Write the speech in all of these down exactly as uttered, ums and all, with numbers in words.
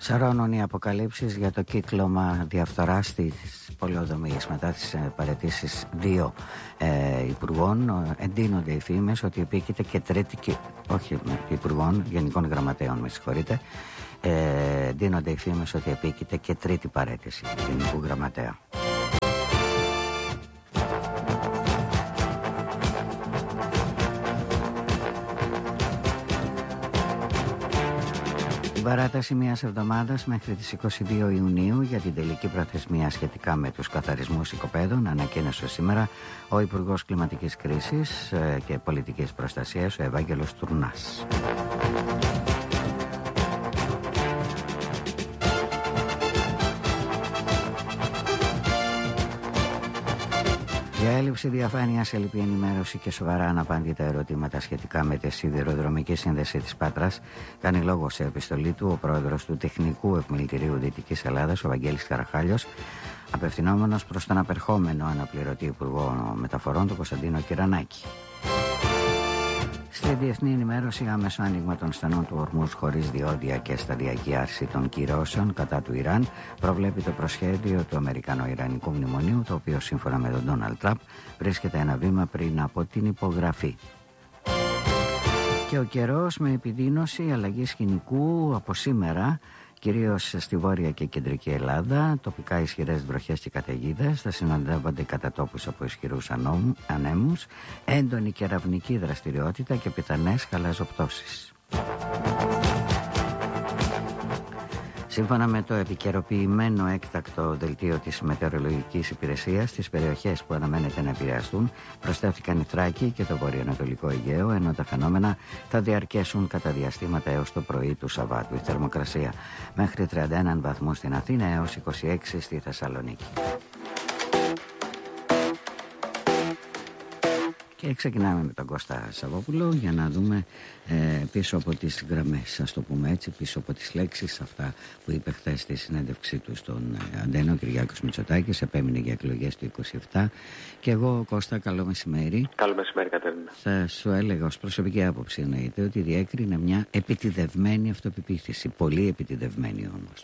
Σαρώνουν οι αποκαλύψεις για το κύκλωμα διαφθοράς της πολεοδομίας. Μετά τις παραιτήσεις δύο ε, υπουργών εντείνονται οι φήμες ότι επίκειται και τρίτη, και, όχι υπουργών, γενικών γραμματέων με συγχωρείτε, ε, εντείνονται οι φήμες ότι επίκειται και τρίτη παραίτηση γενικού γραμματέα. Την παράταση μιας εβδομάδας μέχρι τις είκοσι δύο Ιουνίου για την τελική προθεσμία σχετικά με τους καθαρισμούς οικοπαίδων ανακοίνωσε σήμερα ο Υπουργός Κλιματικής Κρίσης και Πολιτικής Προστασίας, ο Ευάγγελος Τουρνάς. Για έλλειψη διαφάνειας, έλλειπη ενημέρωση και σοβαρά αναπάντητα ερωτήματα σχετικά με τη σιδηροδρομική σύνδεση της Πάτρας, κάνει λόγο σε επιστολή του ο πρόεδρος του Τεχνικού Επιμελητηρίου Δυτικής Ελλάδας, ο Βαγγέλης Καραχάλιος, απευθυνόμενος προς τον απερχόμενο αναπληρωτή Υπουργό Μεταφορών, τον Κωνσταντίνο Κυρανάκη. Στη διεθνή ενημέρωση, άμεσο άνοιγμα των στενών του Ορμούζ χωρίς διόδια και σταδιακή άρση των κυρώσεων κατά του Ιράν προβλέπει το προσχέδιο του Αμερικανο-Ιρανικού Μνημονίου, το οποίο σύμφωνα με τον Ντόναλντ Τραμπ βρίσκεται ένα βήμα πριν από την υπογραφή. Και ο καιρός με επιδείνωση, αλλαγή σκηνικού από σήμερα, κυρίως στη βόρεια και κεντρική Ελλάδα, τοπικά ισχυρές βροχές και καταιγίδες θα συναντεύονται κατά τόπους από ισχυρούς ανέμους, έντονη κεραυνική δραστηριότητα και πιθανές χαλαζοπτώσεις. Σύμφωνα με το επικαιροποιημένο έκτακτο δελτίο της Μετεωρολογικής Υπηρεσίας, στις περιοχές που αναμένεται να επηρεαστούν προσθέθηκαν η Θράκη και το βορειοανατολικό Αιγαίο, ενώ τα φαινόμενα θα διαρκέσουν κατά διαστήματα έως το πρωί του Σαββάτου. Η θερμοκρασία μέχρι τριάντα ένα βαθμούς στην Αθήνα έως είκοσι έξι στη Θεσσαλονίκη. Και ξεκινάμε με τον Κώστα Σαββόπουλο για να δούμε ε, πίσω από τις γραμμές, ας το πούμε έτσι, πίσω από τις λέξεις, αυτά που είπε χθες στη συνέντευξή του στον Αντένα ο Κυριάκος Μητσοτάκης. Επέμεινε για εκλογές του είκοσι επτά. Και εγώ, Κώστα, καλό μεσημέρι. Καλό μεσημέρι, Κατερίνα. Θα σου έλεγα ως προσωπική άποψη, εννοείται, ότι διέκρινε μια επιτιδευμένη αυτοπεποίθηση. Πολύ επιτιδευμένη όμως.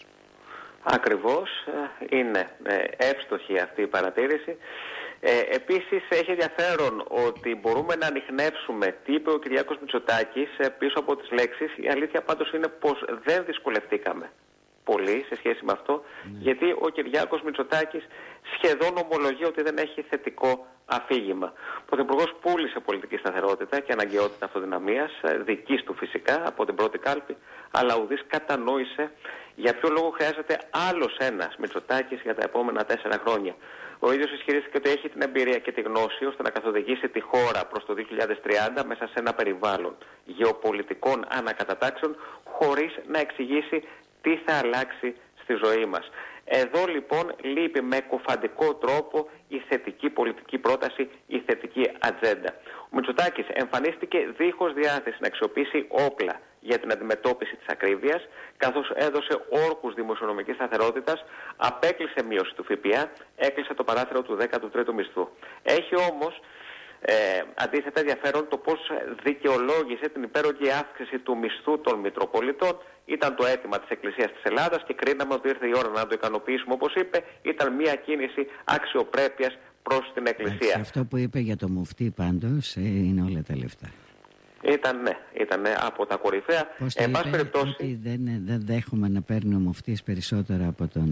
Ακριβώς, είναι εύστοχη αυτή η παρατήρηση. Ε, επίσης έχει ενδιαφέρον ότι μπορούμε να ανιχνεύσουμε τι είπε ο Κυριάκος Μητσοτάκης πίσω από τις λέξεις. Η αλήθεια πάντως είναι πως δεν δυσκολευτήκαμε πολύ σε σχέση με αυτό, mm. γιατί ο Κυριάκος Μητσοτάκης σχεδόν ομολογεί ότι δεν έχει θετικό αφήγημα. Ο Πρωθυπουργός πούλησε πολιτική σταθερότητα και αναγκαιότητα αυτοδυναμίας, δικής του φυσικά, από την πρώτη κάλπη, αλλά ουδής κατανόησε για ποιο λόγο χρειάζεται άλλος ένας Μητσοτάκης για τα επόμενα τέσσερα χρόνια. Ο ίδιος ισχυρίστηκε ότι έχει την εμπειρία και τη γνώση ώστε να καθοδηγήσει τη χώρα προς το δύο χιλιάδες τριάντα μέσα σε ένα περιβάλλον γεωπολιτικών ανακατατάξεων, χωρίς να εξηγήσει τι θα αλλάξει στη ζωή μας. Εδώ λοιπόν λείπει με κουφαντικό τρόπο η θετική πολιτική πρόταση, η θετική ατζέντα. Ο Μητσοτάκης εμφανίστηκε δίχως διάθεση να αξιοποιήσει όπλα για την αντιμετώπιση της ακρίβειας, καθώς έδωσε όρκους δημοσιονομικής σταθερότητας, απέκλεισε μείωση του ΦΠΑ, έκλεισε το παράθυρο του δέκατου τρίτου μισθού. Έχει όμως Ε, αντίθετα ενδιαφέρον το πώς δικαιολόγησε την υπέρογγη αύξηση του μισθού των Μητροπολιτών. Ήταν το αίτημα της Εκκλησίας της Ελλάδας και κρίναμε ότι ήρθε η ώρα να το ικανοποιήσουμε, όπως είπε. Ήταν μια κίνηση αξιοπρέπειας προς την Εκκλησία. Άξι, αυτό που είπε για το μουφτί πάντως ε, είναι όλα τα λεφτά. Ήταν ναι, ήταν ναι, από τα κορυφαία. Πώς το είπε, περιπτώσει... ότι δεν, δεν δέχομαι να παίρνει ο μουφτής περισσότερα από τον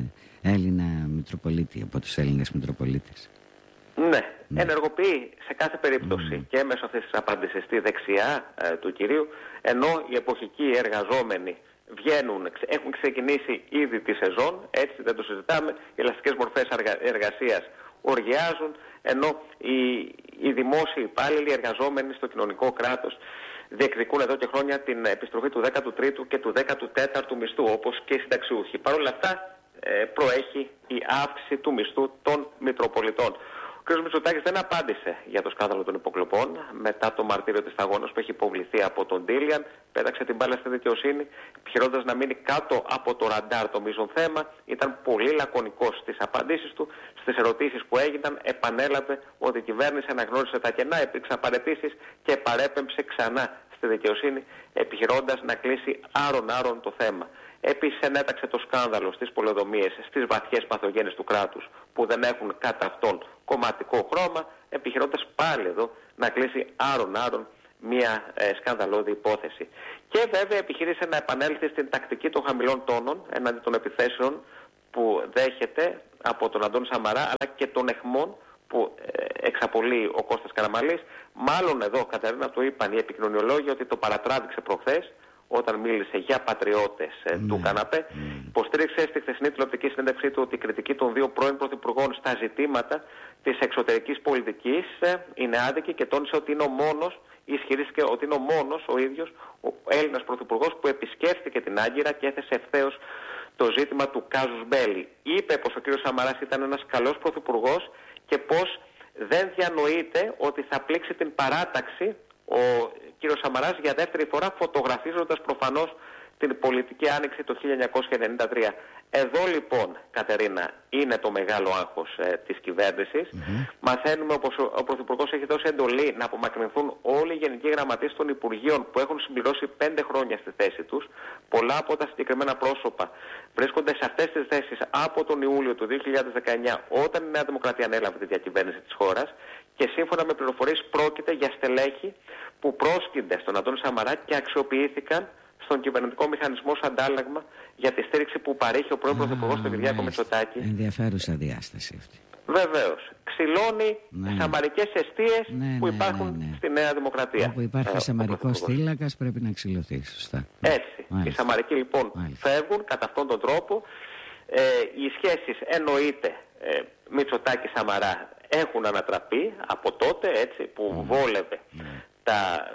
ε, Έλληνα Μητροπολίτη, από τους Έλληνες Μητροπολίτες. Ναι, mm. ενεργοποιεί σε κάθε περίπτωση mm. και μέσω αυτής της απάντησης στη δεξιά ε, του κυρίου, ενώ οι εποχικοί εργαζόμενοι βγαίνουν, έχουν ξεκινήσει ήδη τη σεζόν, έτσι δεν το συζητάμε, οι ελαστικές μορφές εργασίας οργιάζουν, ενώ οι, οι δημόσιοι υπάλληλοι, οι εργαζόμενοι στο κοινωνικό κράτος διεκδικούν εδώ και χρόνια την επιστροφή του δέκατου τρίτου και του δέκατου τέταρτου μισθού, όπως και οι συνταξιούχοι. Παρ' όλα αυτά ε, προέχει η αύξηση του μισθού των Μητροπολιτών. Ο κ. Μητσοτάκης δεν απάντησε για το σκάνδαλο των υποκλοπών μετά το μαρτύριο της σταγόνας που έχει υποβληθεί από τον Ντίλιαν. Πέταξε την μπάλα στη δικαιοσύνη, επιχειρώντας να μείνει κάτω από το ραντάρ το μείζον θέμα. Ήταν πολύ λακωνικός στις απαντήσεις του. Στις ερωτήσεις που έγιναν, επανέλαβε ότι η κυβέρνηση αναγνώρισε τα κενά, υπήρξαν παραιτήσεις και παρέπεμψε ξανά στη δικαιοσύνη, επιχειρώντας να κλείσει άρον-άρον το θέμα. Επίσης ενέταξε το σκάνδαλο στις πολεοδομίες, στις βαθιές παθογένειες του κράτους που δεν έχουν κατά αυτόν κομματικό χρώμα, επιχειρώντας πάλι εδώ να κλείσει άρον-άρον μια ε, σκανδαλώδη υπόθεση. Και βέβαια επιχείρησε να επανέλθει στην τακτική των χαμηλών τόνων έναντι των επιθέσεων που δέχεται από τον Αντώνη Σαμαρά, αλλά και των εχμών που ε, εξαπολύει ο Κώστας Καραμανλής. Μάλλον εδώ, Κατερίνα, το είπαν οι επικοινωνιολόγοι ότι το παρατράβηξε προχθές όταν μίλησε για πατριώτες ε, mm. του καναπέ. Mm. Υποστήριξε στη χθεσινή τηλεοπτική συνέντευξή του ότι η κριτική των δύο πρώην πρωθυπουργών στα ζητήματα της εξωτερικής πολιτικής ε, είναι άδικη και τόνισε ότι είναι ο μόνος, ισχυρίστηκε ότι είναι ο μόνος ο ίδιος ο Έλληνας πρωθυπουργός που επισκέφθηκε την Άγκυρα και έθεσε ευθέως το ζήτημα του κάζους μπέλι. Είπε πως ο κ. Σαμαράς ήταν ένας καλός πρωθυπουργός και πως δεν διανοείται ότι θα πλήξει την παράταξη ο κ. Σαμαράς για δεύτερη φορά, φωτογραφίζοντας προφανώς την πολιτική άνοιξη το χίλια εννιακόσια ενενήντα τρία. Εδώ λοιπόν, Κατερίνα, είναι το μεγάλο άγχος ε, της κυβέρνησης. Mm-hmm. Μαθαίνουμε πως ο, ο Πρωθυπουργός έχει δώσει εντολή να απομακρυνθούν όλοι οι γενικοί γραμματείς των Υπουργείων που έχουν συμπληρώσει πέντε χρόνια στη θέση τους. Πολλά από τα συγκεκριμένα πρόσωπα βρίσκονται σε αυτές τις θέσεις από τον Ιούλιο του δύο χιλιάδες δεκαεννιά, όταν η Νέα Δημοκρατία ανέλαβε τη διακυβέρνηση της χώρας, και σύμφωνα με πληροφορίες πρόκειται για στελέχη που πρόσκυνται στον Αντώνη Σαμαρά και αξιοποιήθηκαν στον κυβερνητικό μηχανισμό σαν αντάλλαγμα για τη στήριξη που παρέχει ο πρώην Πρωθυπουργός του Κυριάκο Μητσοτάκη. Ενδιαφέρουσα διάσταση αυτή. Βεβαίως. Ξυλώνει ναι. σαμαρικές εστίες ναι, που ναι, υπάρχουν ναι, ναι. στη Νέα Δημοκρατία. Όπου υπάρχει ε, σαμαρικός θύλακας πρέπει να ξυλωθεί. Σωστά. Έτσι. Μάλιστα. Οι σαμαρικοί λοιπόν Μάλιστα. φεύγουν κατά αυτόν τον τρόπο. Ε, οι σχέσεις εννοείται ε, Μητσοτάκη-Σαμαρά έχουν ανατραπεί από τότε, έτσι, που mm. βόλευε mm. τα,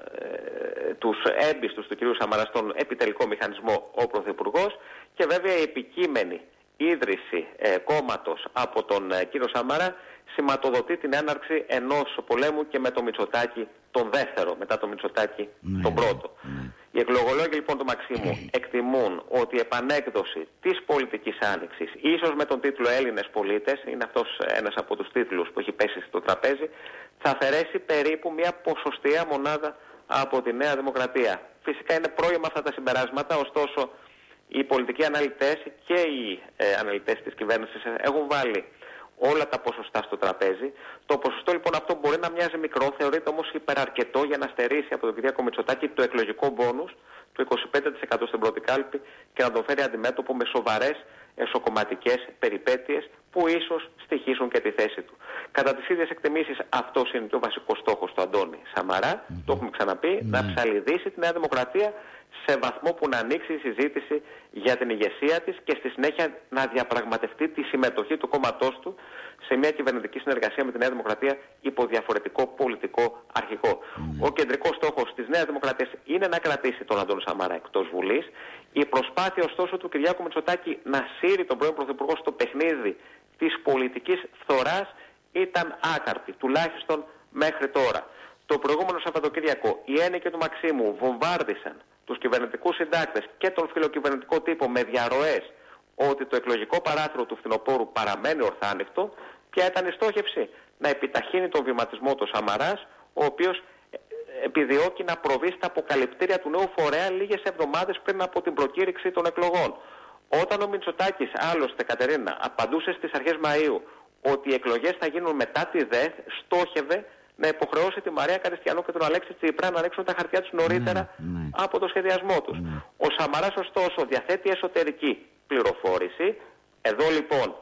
ε, τους έμπιστους του κ. Σαμαρά στον επιτελικό μηχανισμό ο Πρωθυπουργός, και βέβαια η επικείμενη ίδρυση ε, κόμματος από τον ε, κύριο Σαμαρά σηματοδοτεί την έναρξη ενός πολέμου και με το Μητσοτάκη τον δεύτερο, μετά το Μητσοτάκη ναι, τον πρώτο. Ναι. Οι εκλογολόγοι λοιπόν του Μαξίμου εκτιμούν ότι η επανέκδοση της πολιτικής άνοιξης, ίσως με τον τίτλο Έλληνες πολίτες, είναι αυτός ένας από τους τίτλους που έχει πέσει στο τραπέζι, θα αφαιρέσει περίπου μια ποσοστιαία μονάδα από τη Νέα Δημοκρατία. Φυσικά είναι πρόημα αυτά τα συμπεράσματα, ωστόσο οι πολιτικοί αναλυτές και οι ε, αναλυτές της κυβέρνησης έχουν βάλει όλα τα ποσοστά στο τραπέζι. Το ποσοστό λοιπόν αυτό μπορεί να μοιάζει μικρό, θεωρείται όμως υπεραρκετό για να στερήσει από τον Κυριάκο Μητσοτάκη το εκλογικό μπόνους του είκοσι πέντε τοις εκατό στην πρώτη κάλπη και να τον φέρει αντιμέτωπο με σοβαρές εσωκομματικές περιπέτειες που ίσως στοιχήσουν και τη θέση του. Κατά τις ίδιες εκτιμήσεις, αυτός είναι και ο βασικός στόχος του Αντώνη Σαμαρά, mm-hmm. το έχουμε ξαναπεί, mm-hmm. να ψαλιδίσει τη Νέα Δημοκρατία σε βαθμό που να ανοίξει η συζήτηση για την ηγεσία της και στη συνέχεια να διαπραγματευτεί τη συμμετοχή του κόμματός του σε μια κυβερνητική συνεργασία με τη Νέα Δημοκρατία υπό διαφορετικό πολιτικό αρχηγό. Mm. Ο κεντρικός στόχος της Νέας Δημοκρατίας είναι να κρατήσει τον Αντώνη Σαμαρά εκτός Βουλής. Η προσπάθεια ωστόσο του Κυριάκου Μητσοτάκη να σύρει τον πρώην Πρωθυπουργό στο παιχνίδι της πολιτικής φθοράς ήταν άκαρτη, τουλάχιστον μέχρι τώρα. Το προηγούμενο Σαββατοκύριακο οι ένικοι του Μαξίμου βομβάρδισαν τους κυβερνητικούς συντάκτες και τον φιλοκυβερνητικό τύπο με διαρροές ότι το εκλογικό παράθυρο του φθινοπόρου παραμένει ορθάνυχτο. Ποια ήταν η στόχευση? Να επιταχύνει τον βηματισμό του Σαμαράς, ο οποίος επιδιώκει να προβεί στα αποκαλυπτήρια του νέου φορέα λίγες εβδομάδες πριν από την προκήρυξη των εκλογών. Όταν ο Μητσοτάκης, άλλωστε Κατερίνα, απαντούσε στις αρχές Μαΐου ότι οι εκλογές θα γίνουν μετά τη ΔΕΘ, στόχευε να υποχρεώσει τη Μαρία Καριστιανού και τον Αλέξη Τσίπρα να ανοίξουν τα χαρτιά τους νωρίτερα ναι, ναι. από το σχεδιασμό τους. Ναι. Ο Σαμαράς ωστόσο διαθέτει εσωτερική πληροφόρηση. Εδώ λοιπόν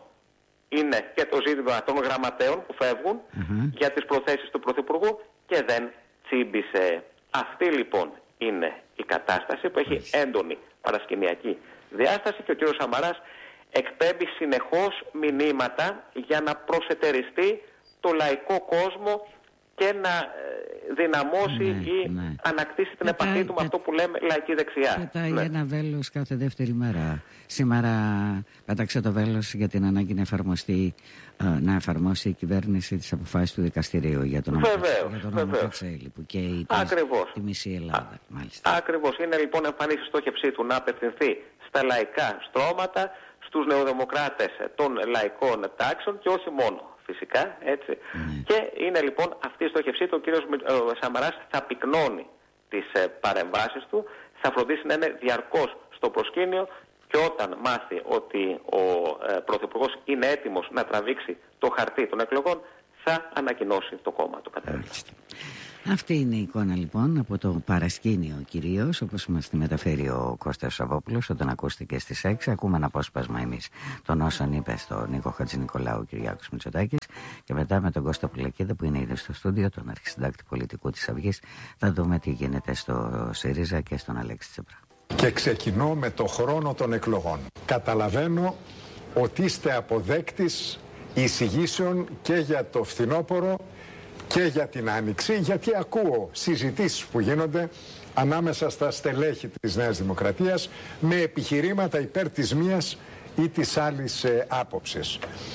είναι και το ζήτημα των γραμματέων που φεύγουν mm-hmm. για τις προθέσεις του Πρωθυπουργού και δεν τσίμπησε. Αυτή λοιπόν είναι η κατάσταση που έχει έντονη παρασκηνιακή διάσταση και ο κ. Σαμαράς εκπέμπει συνεχώς μηνύματα για να προσετεριστεί το λαϊκό κόσμο και να δυναμώσει ναι, ή ναι. ανακτήσει την πετάει, επαφή του με αυτό που λέμε λαϊκή δεξιά. Πετάει ναι. ένα βέλος κάθε δεύτερη μέρα. Σήμερα πέταξε το βέλος για την ανάγκη να εφαρμοστεί, να εφαρμόσει η κυβέρνηση τις αποφάσεις του δικαστηρίου για τον Ομοκατσέλη που καίει τη μισή Ελλάδα. Μάλιστα. Ακριβώς. Είναι λοιπόν εμφανής η στόχευσή του να απευθυνθεί στα λαϊκά στρώματα, στους νεοδημοκράτες των λαϊκών τάξεων και όχι μόνο. Φυσικά, έτσι. Mm. Και είναι λοιπόν αυτή η στόχευσή του. Ο κύριος Σαμαράς θα πυκνώνει τις ε, παρεμβάσεις του, θα φροντίσει να είναι διαρκώς στο προσκήνιο και όταν μάθει ότι ο ε, Πρωθυπουργός είναι έτοιμος να τραβήξει το χαρτί των εκλογών, θα ανακοινώσει το κόμμα του κατέληξη. Αυτή είναι η εικόνα λοιπόν από το παρασκήνιο κυρίως, όπως μας τη μεταφέρει ο Κώστας Σαββόπουλος όταν ακούστηκε στις έξι. Ακούμε ένα απόσπασμα εμείς των όσων είπε στον Νίκο Χατζηνικολάου ο Κυριάκος Μητσοτάκης και μετά με τον Κώστα Πουλακίδη που είναι ήδη στο στούντιο, τον αρχισυντάκτη πολιτικού της Αυγής, θα δούμε τι γίνεται στο ΣΥΡΙΖΑ και στον Αλέξη Τσίπρα. Και ξεκινώ με το χρόνο των εκλογών. Καταλαβαίνω ότι είστε αποδέκτης εισηγήσεων και για το φθινόπωρο και για την Άνοιξη, γιατί ακούω συζητήσεις που γίνονται ανάμεσα στα στελέχη της Νέας Δημοκρατίας με επιχειρήματα υπέρ της μίας ή της άλλης ε, άποψης.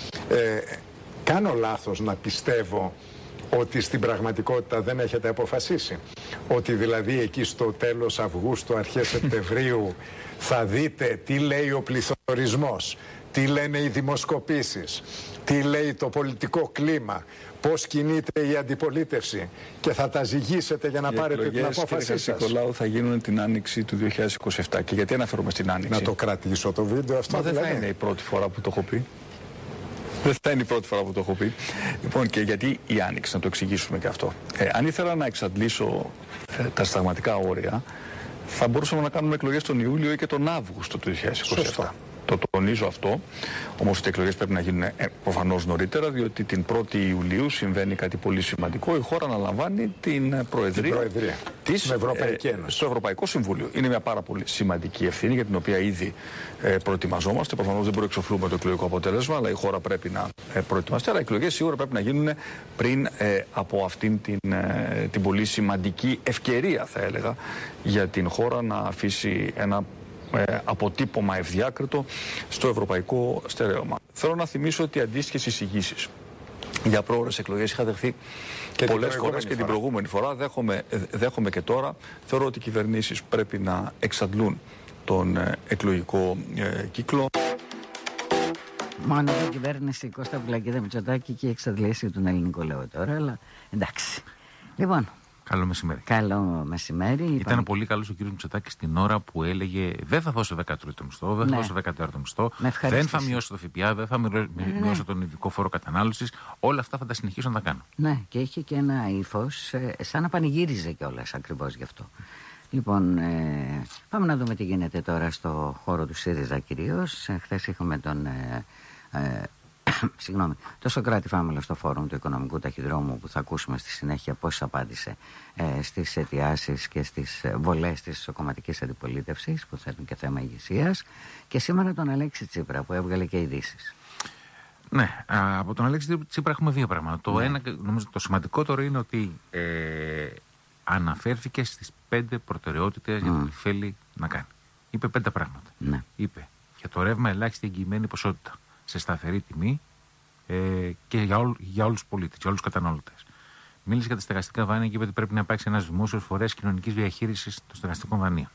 Ε, κάνω λάθος να πιστεύω ότι στην πραγματικότητα δεν έχετε αποφασίσει? Ότι δηλαδή εκεί στο τέλος Αυγούστου, αρχές Σεπτεμβρίου θα δείτε τι λέει ο πληθωρισμός, τι λένε οι δημοσκοπήσεις, τι λέει το πολιτικό κλίμα, πώς κινείται η αντιπολίτευση και θα τα ζυγίσετε για να οι πάρετε την απόφασή σας? Οι Νικολάου θα γίνουν την Άνοιξη του δύο χιλιάδες είκοσι επτά. Και γιατί αναφέρομαι στην Άνοιξη? Να το κρατήσω το βίντεο αυτό? Μα δεν δηλαδή θα είναι η πρώτη φορά που το έχω πει. Δεν θα είναι η πρώτη φορά που το έχω πει. Λοιπόν, και γιατί η Άνοιξη, να το εξηγήσουμε και αυτό. Ε, αν ήθελα να εξαντλήσω ε, τα συνταγματικά όρια, θα μπορούσαμε να κάνουμε εκλογές τον Ιούλιο ή και τον Αύγουστο του δύο χιλιάδες είκοσι επτά. Σωστά. Το τονίζω αυτό, όμως οι εκλογές πρέπει να γίνουν ε, προφανώς νωρίτερα, διότι την πρώτη Ιουλίου συμβαίνει κάτι πολύ σημαντικό. Η χώρα αναλαμβάνει την Προεδρία, την Προεδρία. της Ευρωπαϊκή ε, στο Ευρωπαϊκό Συμβούλιο. Είναι μια πάρα πολύ σημαντική ευθύνη για την οποία ήδη ε, προετοιμαζόμαστε. Προφανώς δεν προεξοφλούμε το εκλογικό αποτέλεσμα, αλλά η χώρα πρέπει να ε, προετοιμαστεί. Αλλά οι εκλογές σίγουρα πρέπει να γίνουν πριν ε, από αυτήν την, ε, την πολύ σημαντική ευκαιρία, θα έλεγα, για την χώρα να αφήσει ένα Ε, αποτύπωμα ευδιάκριτο στο ευρωπαϊκό στερέωμα. Θέλω να θυμίσω ότι αντίστοιχες εισηγήσεις για πρόορες εκλογές είχα δεχθεί πολλές φορές και φορά. την προηγούμενη φορά. Δέχομαι, δέχομαι και τώρα. Θεωρώ ότι οι κυβερνήσεις πρέπει να εξαντλούν τον ε, εκλογικό ε, κύκλο. Μόνο η κυβέρνηση Κώστα Πουλακίδη Μητσοτάκη και η εξαντλήση του ελληνικού λαού τώρα, αλλά εντάξει. Λοιπόν. Καλό μεσημέρι. Καλό μεσημέρι. Ήταν είπαμε... πολύ καλό ο κ. Μητσοτάκης την ώρα που έλεγε δεν θα δώσω δεκατρίτο μισθό, δεν θα ναι. δώσω δεκατέταρτο μισθό, δεν θα μειώσω το ΦΠΑ, δεν θα μειώσω ναι. τον ειδικό φόρο κατανάλωσης. Όλα αυτά θα τα συνεχίσω να τα κάνω. Ναι, και είχε και ένα ύφος, ε, σαν να πανηγύριζε κιόλας ακριβώς γι' αυτό. Λοιπόν, ε, πάμε να δούμε τι γίνεται τώρα στο χώρο του ΣΥΡΙΖΑ κυρίως. Ε, χθες είχαμε τον. Ε, ε, Συγγνώμη, το Σωκράτη Φάμελο στο φόρουμ του Οικονομικού Ταχυδρόμου που θα ακούσουμε στη συνέχεια πώς απάντησε ε, στις αιτιάσεις και στις βολές της κομματικής αντιπολίτευσης που θέτουν και θέμα ηγεσίας, και σήμερα τον Αλέξη Τσίπρα που έβγαλε και ειδήσεις. Ναι, από τον Αλέξη Τσίπρα έχουμε δύο πράγματα. Το Ναι. ένα, νομίζω το σημαντικότερο είναι ότι ε, αναφέρθηκε στις πέντε προτεραιότητες mm. για το τι θέλει να κάνει. Είπε πέντε πράγματα. Ναι. Είπε για το ρεύμα ελάχιστη εγγυημένη ποσότητα σε σταθερή τιμή ε, και για, όλ, για όλους τους πολίτες, για όλους τους καταναλωτές. Μίλησε για τα στεγαστικά δάνεια και είπε ότι πρέπει να υπάρξει ένας δημόσιος φορέας κοινωνικής διαχείρισης των στεγαστικών δανείων.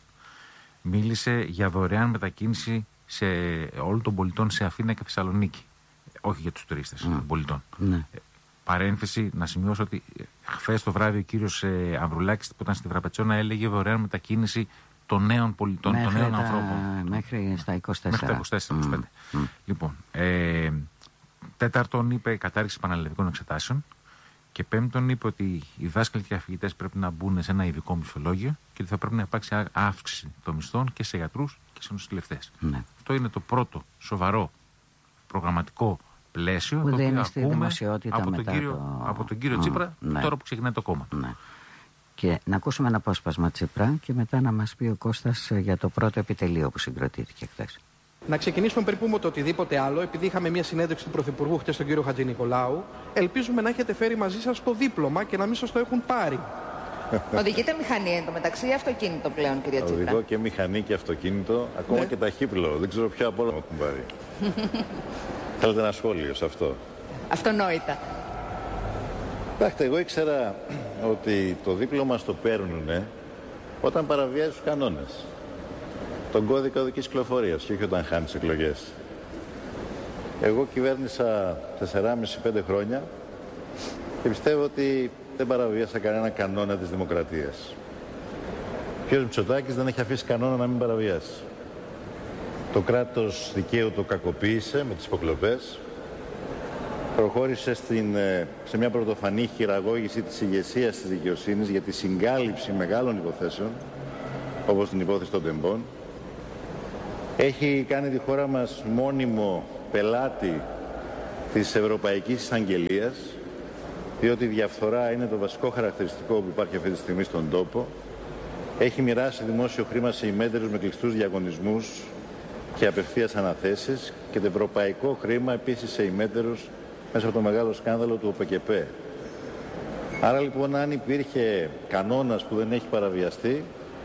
Μίλησε για δωρεάν μετακίνηση σε όλων των πολιτών σε Αθήνα και Θεσσαλονίκη. Όχι για τους τουρίστες, mm. των πολιτών. Ναι. Ε, παρένθεση, να σημειώσω ότι χθες το βράδυ ο κύριος ε, Ανδρουλάκης που ήταν στη Δραπετσόνα έλεγε δωρεάν μετακίνηση των νέων πολιτών, μέχρι των νέων τα... ανθρώπων. Μέχρι στα είκοσι τέσσερα. Μέχρι τα είκοσι τέσσερα είκοσι πέντε. Mm. Mm. Λοιπόν, ε, τέταρτον είπε κατάρριξη πανελλαδικών εξετάσεων και πέμπτον είπε ότι οι δάσκαλοι και οι αφηγητές πρέπει να μπουν σε ένα ειδικό μισθολόγιο και ότι θα πρέπει να υπάρξει αύξηση των μισθών και σε γιατρούς και σε νοσηλευτές. Ναι. Αυτό είναι το πρώτο σοβαρό προγραμματικό πλαίσιο που το οποίο ακούμε από τον, κύριο, το... από τον κύριο mm, Τσίπρα ναι. τώρα που ξεκινάει το κόμμα. Ναι. Και να ακούσουμε ένα απόσπασμα Τσίπρα και μετά να μας πει ο Κώστας για το πρώτο επιτελείο που συγκροτήθηκε χθες. Να ξεκινήσουμε πριν πούμε το οτιδήποτε άλλο, επειδή είχαμε μια συνέντευξη του Πρωθυπουργού χτες τον κύριο Χατζηνικολάου. Ελπίζουμε να έχετε φέρει μαζί σας το δίπλωμα και να μην σας το έχουν πάρει. Οδηγείτε μηχανή εν τω μεταξύ ή αυτοκίνητο πλέον, κυρία Τσίπρα? Οδηγώ και μηχανή και αυτοκίνητο, ακόμα ναι. και ταχύπλο. Δεν ξέρω ποια από όλα μου έχουν πάρει. Θέλετε ένα σχόλιο σε αυτό? Αυτονόητα. Κοιτάξτε, εγώ ήξερα ότι το δίπλωμα στο παίρνουνε όταν παραβιάζει τους κανόνες. Τον κώδικα οδικής κυκλοφορίας και όχι όταν χάνεις εκλογές. Εγώ κυβέρνησα τεσσεράμισι πέντε χρόνια και πιστεύω ότι δεν παραβίασα κανένα κανόνα της δημοκρατίας. Ο κ. Μητσοτάκης δεν έχει αφήσει κανόνα να μην παραβιάσει. Το κράτος δικαίου το κακοποίησε με τις υποκλοπές. Προχώρησε στην, σε μια πρωτοφανή χειραγώγηση της ηγεσίας της δικαιοσύνης για τη συγκάλυψη μεγάλων υποθέσεων, όπως την υπόθεση των τεμπών. Έχει κάνει τη χώρα μας μόνιμο πελάτη της Ευρωπαϊκής Εισαγγελίας, διότι η διαφθορά είναι το βασικό χαρακτηριστικό που υπάρχει αυτή τη στιγμή στον τόπο. Έχει μοιράσει δημόσιο χρήμα σε ημέτερους με κλειστούς διαγωνισμούς και απευθείας αναθέσεις και το ευρωπαϊκό χρήμα επίσης σε ημέτερους μέσα από το μεγάλο σκάνδαλο του ΟΠΕΚΕΠΕ. Άρα λοιπόν, αν υπήρχε κανόνας που δεν έχει παραβιαστεί,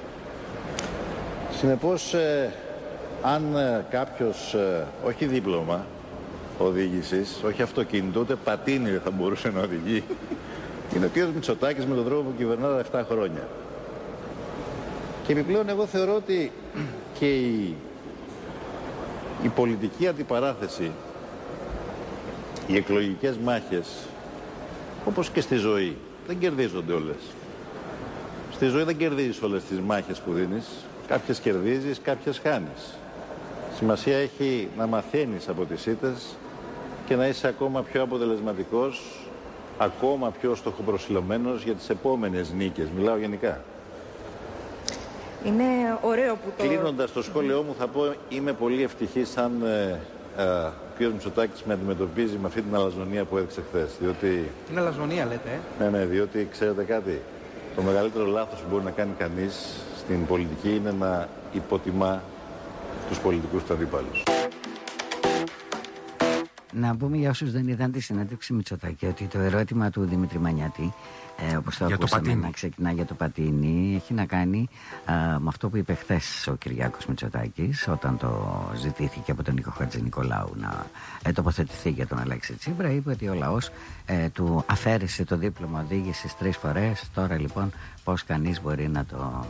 συνεπώς ε, αν ε, κάποιος, ε, όχι δίπλωμα οδήγησης, όχι αυτοκίνητο, ούτε πατίνι δεν θα μπορούσε να οδηγεί, είναι ο κ. Μητσοτάκης με τον τρόπο που κυβερνά τα επτά χρόνια. Και επιπλέον εγώ θεωρώ ότι και η, η πολιτική αντιπαράθεση, οι εκλογικές μάχες, όπως και στη ζωή, δεν κερδίζονται όλες. Στη ζωή δεν κερδίζεις όλες τις μάχες που δίνεις. Κάποιες κερδίζεις, κάποιες χάνεις. Σημασία έχει να μαθαίνεις από τις ήττες και να είσαι ακόμα πιο αποτελεσματικός, ακόμα πιο στοχοπροσιλωμένος για τις επόμενες νίκες. Μιλάω γενικά. Είναι ωραίο που το... Κλείνοντας το σχόλιο μου θα πω, είμαι πολύ ευτυχής αν ε, ε, ο κ. Μητσοτάκης με αντιμετωπίζει με αυτή την αλαζονία που έδειξε χθες. Διότι... Την αλαζονία λέτε, ε? Ναι, ναι, διότι ξέρετε κάτι. Το μεγαλύτερο λάθος που μπορεί να κάνει κανείς στην πολιτική είναι να υποτιμά τους πολιτικούς του αντίπαλους. Να πούμε για όσους δεν είδαν τη συνέντευξη Μητσοτάκη ότι το ερώτημα του Δημήτρη Μανιάτη, ε, όπως το για ακούσαμε το να ξεκινά για το πατίνι, έχει να κάνει α, με αυτό που είπε χθες ο Κυριάκος Μητσοτάκης όταν το ζητήθηκε από τον Νίκο Χατζηνικολάου να ε, τοποθετηθεί για τον Αλέξη Τσίπρα. Είπε ότι ο λαός ε, του αφαίρεσε το δίπλωμα οδήγησης τρεις φορές. Τώρα λοιπόν πώς κανείς μπορεί να το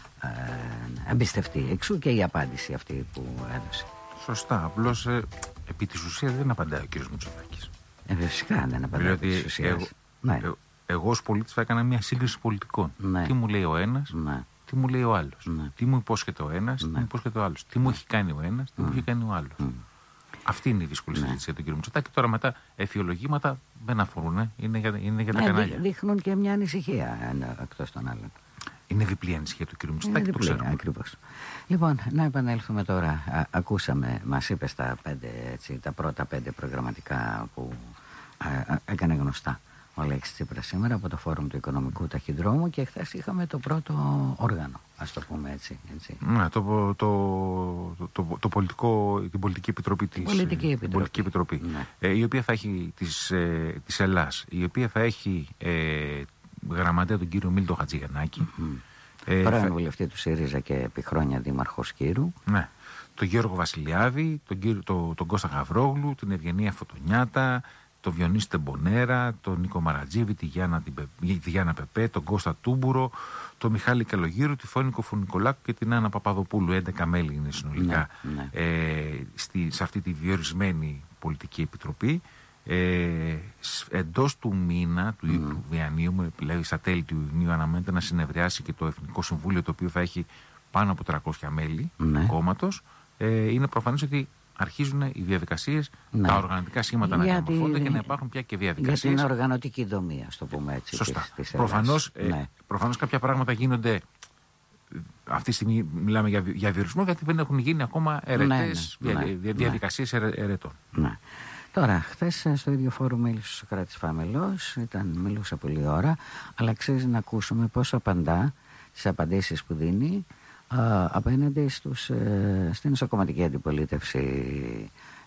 ε, εμπιστευτεί? Εξού και η απάντηση αυτή που έδωσε. Σωστά. Απλώς ε, επί της ουσίας δεν απαντάει ο κύριος Μητσοτάκης. Ε, φυσικά δεν απαντάει επί της ουσίας. Εγώ, ναι. ε, εγώ ως πολίτης θα έκανα μια σύγκριση πολιτικών. Ναι. Τι μου λέει ο ένας, ναι. τι μου λέει ο άλλος. Ναι. Τι μου υπόσχεται ο ένας, ναι. τι μου υπόσχεται ο άλλος. Τι μου έχει κάνει ο ένας, τι ναι. μου έχει κάνει ο άλλος. Mm. Αυτή είναι η δύσκολη ναι. συζήτηση για τον κύριο Μητσοτάκη. Τώρα μετά εφιολογήματα δεν αφορούν, ε. είναι, για, είναι για τα ναι, κανάλια. Δείχνουν και μια ανησυχία εκτός των άλλων. Είναι διπλή ανησυχία του κύριου Μητσοτάκη, το ξέρουμε. Ακριβώς. Λοιπόν, να επανέλθουμε τώρα. Α, ακούσαμε, μας είπε τα, πέντε, έτσι, τα πρώτα πέντε προγραμματικά που α, α, έκανε γνωστά ο Αλέξης Τσίπρας σήμερα από το Φόρουμ του Οικονομικού Ταχυδρόμου και χθες είχαμε το πρώτο όργανο, ας το πούμε έτσι. έτσι. Ναι, το, το, το, το, το πολιτικό, την Πολιτική Επιτροπή της Πολιτική Επιτροπή, πολιτική επιτροπή ναι. ε, η οποία θα έχει της, ε, της Ελλάς, η οποία θα έχει ε, γραμματέα τον κύριο Μίλτο Χατζηγιαννάκη. Mm-hmm. Ε, Πρώην θα... βουλευτή του ΣΥΡΙΖΑ και επί χρόνια δήμαρχος Κύρου. Ναι. Τον Γιώργο Βασιλιάδη, τον, κύριο, το, τον Κώστα Γαβρόγλου, την Ευγενία Φωτονιάτα, τον Βιονίστη Τεμπονέρα, τον Νίκο Μαρατζίβη, τη Γιάννα, την, τη Γιάννα Πεπέ, τον Κώστα Τούμπουρο, τον Μιχάλη Καλογύρου, τη Φώνη Κοφουνικολάκου και την Άννα Παπαδοπούλου. έντεκα μέλη είναι συνολικά ναι, ναι. Ε, στη, σε αυτή τη διορισμένη πολιτική επιτροπή. Ε, εντός του μήνα του mm. Ιανουαρίου, δηλαδή στα τέλη του Ιουνίου, αναμένεται να συνεδριάσει και το Εθνικό Συμβούλιο, το οποίο θα έχει πάνω από τριακόσια μέλη mm. του κόμματος. Ε, είναι προφανές ότι αρχίζουν οι διαδικασίες, mm. τα οργανωτικά σχήματα να διαμορφώνονται και να υπάρχουν πια και διαδικασίες. Για την οργανωτική δομή, ας το πούμε έτσι. Σωστά. Της, της προφανώς, ε, ναι. προφανώς κάποια πράγματα γίνονται. Αυτή τη στιγμή μιλάμε για, για διορισμό, γιατί δεν έχουν γίνει ακόμα ερετές ναι, ναι, ναι, διαδικασίες ναι. ερετών. Ναι. Τώρα, χθες στο ίδιο φόρουμ μίλησε ο Σωκράτης Φαμελός, ήταν, μιλούσε πολλή ώρα, αλλά αξίζει να ακούσουμε πώς απαντά στις απαντήσεις που δίνει α, απέναντι στους, ε, στην ισοκομματική αντιπολίτευση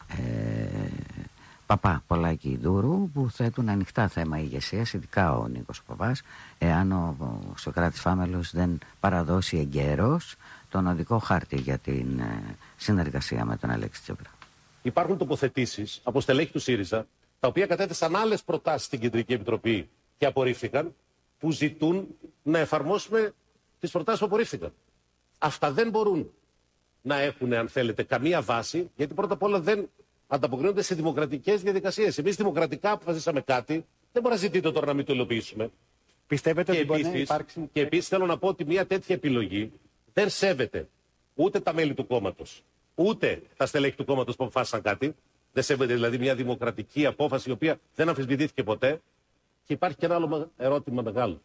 ε, Παπά, Πολάκη, Δούρου, που θέτουν ανοιχτά θέμα ηγεσίας, ειδικά ο Νίκος Παπάς, εάν ο, ο Σωκράτης Φάμελος δεν παραδώσει εγκαίρως τον οδικό χάρτη για την ε, συνεργασία με τον Αλέξη Τσίπρα. Υπάρχουν τοποθετήσεις από στελέχη του ΣΥΡΙΖΑ, τα οποία κατέθεσαν άλλες προτάσεις στην Κεντρική Επιτροπή και απορρίφθηκαν, που ζητούν να εφαρμόσουμε τις προτάσεις που απορρίφθηκαν. Αυτά δεν μπορούν να έχουν, αν θέλετε, καμία βάση, γιατί πρώτα απ' όλα δεν ανταποκρίνονται σε δημοκρατικές διαδικασίες. Εμείς δημοκρατικά αποφασίσαμε κάτι, δεν μπορεί να ζητείτε τώρα να μην το υλοποιήσουμε. Πιστεύετε και ότι μπορεί επίσης, να υπάρξει. Και επίσης θέλω να πω ότι μια τέτοια επιλογή δεν σέβεται ούτε τα μέλη του κόμματος, ούτε τα στελέχη του κόμματος που αποφάσισαν κάτι. Δεν σέβεται δηλαδή μια δημοκρατική απόφαση η οποία δεν αμφισβητήθηκε ποτέ. Και υπάρχει και ένα άλλο ερώτημα μεγάλο.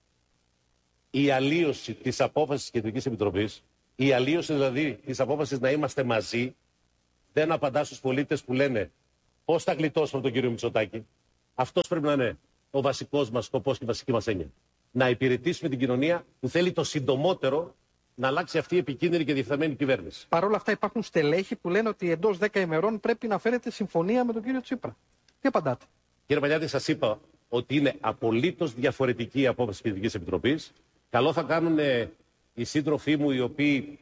Η αλλίωση της απόφασης της Κεντρικής Επιτροπής, η αλλίωση δηλαδή της απόφασης να είμαστε μαζί, δεν απαντά στους πολίτες που λένε πώς θα γλιτώσουμε τον κύριο Μητσοτάκη. Αυτός πρέπει να είναι ο βασικός μας σκοπός και η βασική μας έννοια. Να υπηρετήσουμε την κοινωνία που θέλει το συντομότερο να αλλάξει αυτή η επικίνδυνη και διεφθαρμένη κυβέρνηση. Παρ' όλα αυτά υπάρχουν στελέχη που λένε ότι εντός δέκα ημερών πρέπει να φέρετε συμφωνία με τον κύριο Τσίπρα. Τι απαντάτε? Κύριε Παλιάτη, σας είπα ότι είναι απολύτως διαφορετική η απόφαση της Κεντρικής Επιτροπής. Καλό θα κάνουν οι σύντροφοί μου οι οποίοι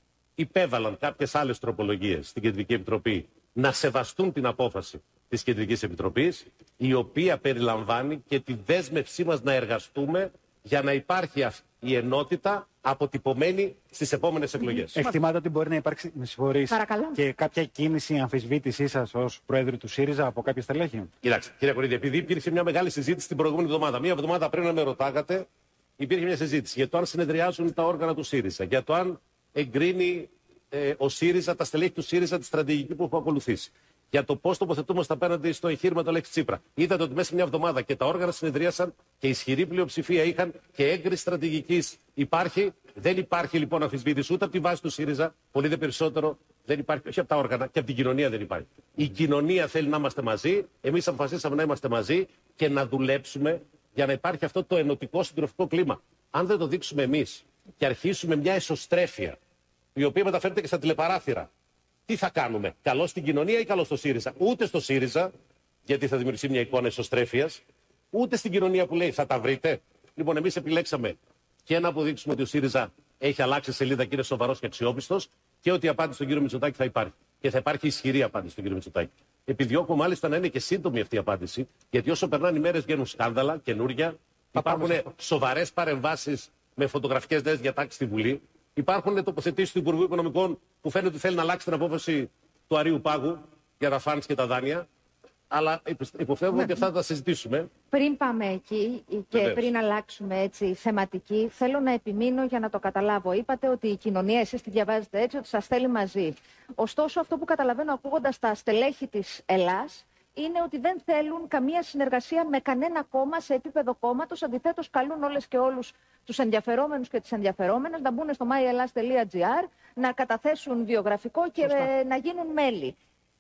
υπέβαλαν κάποιες άλλες τροπολογίες στην Κεντρική Επιτροπή να σεβαστούν την απόφαση της Κεντρικής Επιτροπής, η οποία περιλαμβάνει και τη δέσμευσή μας να εργαστούμε για να υπάρχει η ενότητα αποτυπωμένη στις επόμενες εκλογές. Εκτιμάτε ότι μπορεί να υπάρξει, με συγχωρείς, και κάποια κίνηση αμφισβήτησή σας ως Πρόεδρου του ΣΥΡΙΖΑ από κάποια στελέχη? Κοιτάξτε, κύριε Κορίδη, επειδή υπήρχε μια μεγάλη συζήτηση την προηγούμενη εβδομάδα, μία εβδομάδα πριν να με ρωτάγατε, υπήρχε μια συζήτηση για το αν συνεδριάζουν τα όργανα του ΣΥΡΙΖΑ, για το αν εγκρίνει ε, ο ΣΥΡΙΖΑ, τα στελέχη του ΣΥΡΙΖΑ, τη στρατηγική που έχω ακολουθήσει. Για το πώς τοποθετούμαστε απέναντι στο εγχείρημα του Αλέξη Τσίπρα. Είδατε ότι μέσα σε μια εβδομάδα και τα όργανα συνεδρίασαν και ισχυρή πλειοψηφία είχαν και έγκριση στρατηγικής υπάρχει. Δεν υπάρχει λοιπόν αμφισβήτηση ούτε από τη βάση του ΣΥΡΙΖΑ, πολύ δε περισσότερο δεν υπάρχει, όχι από τα όργανα, και από την κοινωνία δεν υπάρχει. Η κοινωνία θέλει να είμαστε μαζί, εμείς αποφασίσαμε να είμαστε μαζί και να δουλέψουμε για να υπάρχει αυτό το ενωτικό συντροφικό κλίμα. Αν δεν το δείξουμε εμείς και αρχίσουμε μια εσωστρέφεια, η οποία μεταφέρεται και στα τηλεπαράθυρα, τι θα κάνουμε, καλό στην κοινωνία ή καλό στο ΣΥΡΙΖΑ? Ούτε στο ΣΥΡΙΖΑ, γιατί θα δημιουργήσει μια εικόνα εσωστρέφειας, ούτε στην κοινωνία που λέει θα τα βρείτε. Λοιπόν, εμείς επιλέξαμε και να αποδείξουμε ότι ο ΣΥΡΙΖΑ έχει αλλάξει σελίδα και είναι σοβαρός και αξιόπιστος, και ότι η απάντηση στον κύριο Μητσοτάκη θα υπάρχει. Και θα υπάρχει ισχυρή απάντηση στον κύριο Μητσοτάκη. Επιδιώκω μάλιστα να είναι και σύντομη αυτή η απάντηση, γιατί όσο περνάνε οι μέρες βγαίνουν σκάνδαλα καινούργια, υπάρχουν σοβαρές παρεμβάσεις με φωτογραφικές νέες διατάξεις στη Βουλή. Υπάρχουν τοποθετήσεις του Υπουργού Οικονομικών που φαίνεται ότι θέλει να αλλάξει την απόφαση του Αρείου Πάγου για τα φαντς και τα δάνεια. Αλλά υποφεύγουμε ότι αυτά θα τα συζητήσουμε. Πριν πάμε εκεί και Βεβαίως. πριν αλλάξουμε έτσι θεματική, θέλω να επιμείνω για να το καταλάβω. Είπατε ότι η κοινωνία, εσείς τη διαβάζετε έτσι, ότι σας θέλει μαζί. Ωστόσο, αυτό που καταλαβαίνω ακούγοντας τα στελέχη της Ελλάς είναι ότι δεν θέλουν καμία συνεργασία με κανένα κόμμα σε επίπεδο κόμματος. Αντιθέτως, καλούν όλες και όλους τους ενδιαφερόμενους και τις ενδιαφερόμενες να μπουν στο μάι ελλάς τελεία τζι άρ, να καταθέσουν βιογραφικό και ε, να γίνουν μέλη.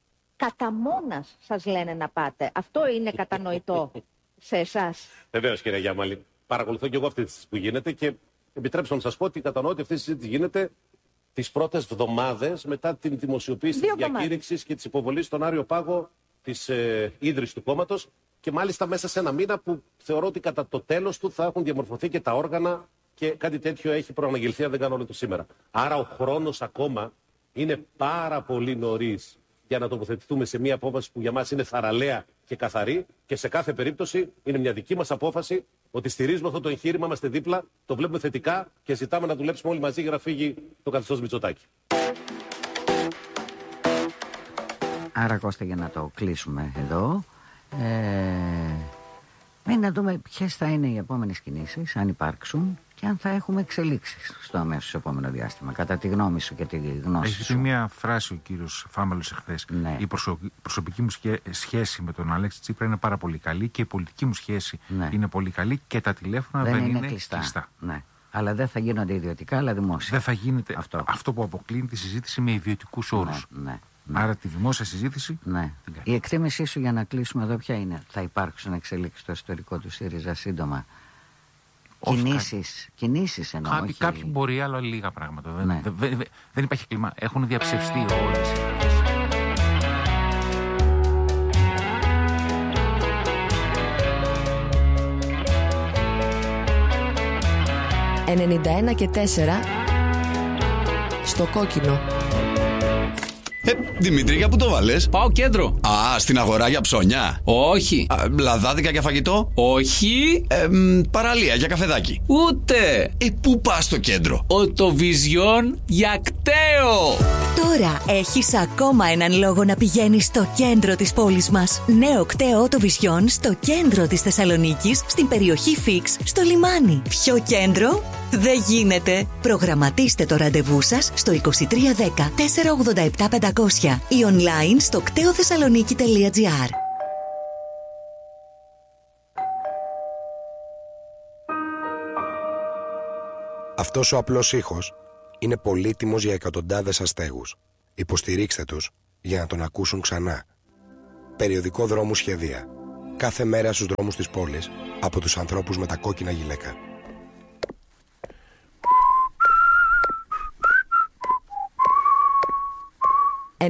Κατά μόνας σας λένε να πάτε. Αυτό είναι κατανοητό σε εσάς? Βεβαίως, κυρία Γιάμαλη. Παρακολουθώ και εγώ αυτή τη συζήτηση που γίνεται και επιτρέψτε να σας πω ότι κατανοώ ότι αυτή η συζήτηση γίνεται τις πρώτες εβδομάδες μετά την δημοσιοποίηση της διακήρυξης και της υποβολής στον Άριο Πάγο της ε, ίδρυσης του κόμματος, και μάλιστα μέσα σε ένα μήνα που θεωρώ ότι κατά το τέλος του θα έχουν διαμορφωθεί και τα όργανα και κάτι τέτοιο έχει προαναγγελθεί, αν δεν κάνω όλο το σήμερα. Άρα ο χρόνος ακόμα είναι πάρα πολύ νωρίς για να τοποθετηθούμε σε μια απόφαση που για μας είναι θαραλέα και καθαρή, και σε κάθε περίπτωση είναι μια δική μας απόφαση ότι στηρίζουμε αυτό το εγχείρημα, είμαστε δίπλα, το βλέπουμε θετικά και ζητάμε να δουλέψουμε όλοι μαζί για να φύγει το καθεστώς Μητσοτάκη. Άρα, Κώστα, για να το κλείσουμε εδώ, ε, να δούμε ποιες θα είναι οι επόμενες κινήσεις, αν υπάρξουν, και αν θα έχουμε εξελίξεις στο αμέσως επόμενο διάστημα. Κατά τη γνώμη σου και τη γνώση Έχει σου. πει μια φράση ο κύριος Φάμελος εχθές. Ναι. Η προσω... προσωπική μου σχέ... σχέση με τον Αλέξη Τσίπρα είναι πάρα πολύ καλή και η πολιτική μου σχέση ναι. είναι πολύ καλή και τα τηλέφωνα δεν, δεν είναι, είναι κλειστά. κλειστά. Ναι. Αλλά δεν θα γίνονται ιδιωτικά, αλλά δημόσια. Δεν θα γίνεται αυτό, αυτό που αποκλίνει τη συζήτηση με ιδιωτικούς όρους. Ναι, ναι, ναι. Άρα τη δημόσια συζήτηση. Ναι. Η εκτίμησή σου για να κλείσουμε εδώ ποια είναι? Θα υπάρξουν εξελίξεις στο ιστορικό του ΣΥΡΙΖΑ σύντομα? Κινήσεις, κινήσεις εννοώ. Κάποιοι, όχι... κάποιοι μπορεί, αλλά λίγα πράγματα. Ναι. Δεν, δεν, δεν υπάρχει κλίμα. Έχουν διαψευστεί όλες. ενενήντα ένα και τέσσερα στο κόκκινο. Ε, Δημήτρη, για πού το βάλες? Πάω κέντρο. Α, στην αγορά για ψώνια? Όχι. Α, λαδάδικα για φαγητό? Όχι. Ε, μ, παραλία για καφεδάκι? Ούτε. Ε, πού πας στο κέντρο? Οτοβιζιόν για κταίο. Τώρα έχεις ακόμα έναν λόγο να πηγαίνεις στο κέντρο της πόλης μας. Νέο κτέο Auto Vision στο κέντρο της Θεσσαλονίκης, στην περιοχή Φίξ, στο λιμάνι. Πιο κέντρο δεν γίνεται. Προγραμματίστε το ραντεβού σας στο είκοσι τρία δέκα τετρακόσια ογδόντα επτά πεντακόσια ή online στο κτέο θεσσαλονίκη τελεία τζι άρ. Αυτός ο απλός ήχος είναι πολύτιμος για εκατοντάδες αστέγους. Υποστηρίξτε τους για να τον ακούσουν ξανά. Περιοδικό Δρόμου Σχεδία. Κάθε μέρα στους δρόμους της πόλης από τους ανθρώπους με τα κόκκινα γυλαίκα.